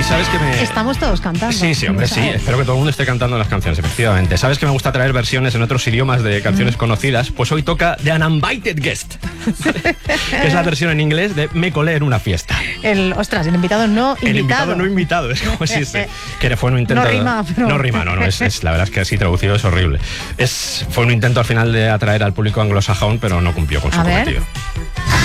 sabes que me... Estamos todos cantando. Sí, hombre, sí. Espero que todo el mundo esté cantando las canciones, efectivamente. ¿Sabes que me gusta traer versiones en otros idiomas de canciones conocidas? Pues hoy toca The Uninvited Guest, que es la versión en inglés de Me colé en una fiesta. El invitado no invitado. El invitado no invitado, es como si que fue un intento... No rima, pero... No rima, la verdad es que así traducido es horrible. Fue un intento al final de atraer al público anglosajón, pero no cumplió con su cometido.